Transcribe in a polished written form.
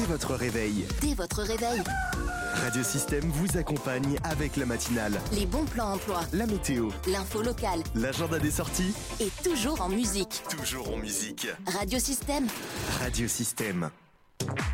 dès votre réveil. Dès votre réveil, Radio Système vous accompagne avec la matinale, les bons plans emploi, la météo, l'info locale l'agenda des sorties, et toujours en musique. toujours en musique. Radio Système. Radio Système.